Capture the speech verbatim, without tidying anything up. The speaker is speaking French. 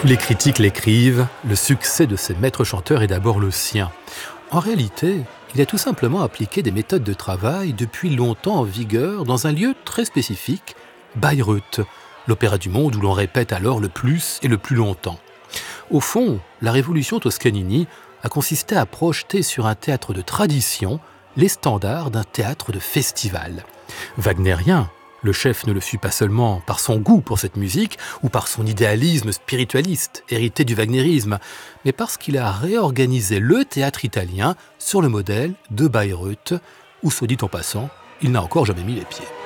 Les critiques l'écrivent, le succès de ces maîtres chanteurs est d'abord le sien. En réalité, il a tout simplement appliqué des méthodes de travail depuis longtemps en vigueur dans un lieu très spécifique, Bayreuth, l'opéra du monde où l'on répète alors le plus et le plus longtemps. Au fond, la révolution Toscanini a consisté à projeter sur un théâtre de tradition les standards d'un théâtre de festival. Wagnérien, le chef ne le fut pas seulement par son goût pour cette musique ou par son idéalisme spiritualiste, hérité du wagnérisme, mais parce qu'il a réorganisé le théâtre italien sur le modèle de Bayreuth, où, soit dit en passant, il n'a encore jamais mis les pieds.